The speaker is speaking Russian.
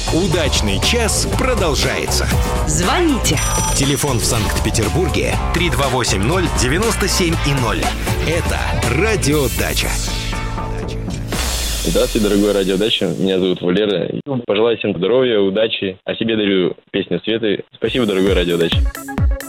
Удачный час продолжается. Звоните. Телефон в Санкт-Петербурге 3280-97-0. Это Радио Дача. Здравствуйте, дорогой Радио Дача. Меня зовут Валера. Пожелаю всем здоровья, удачи. А себе дарю песню Светы. Спасибо, дорогой Радио Дача.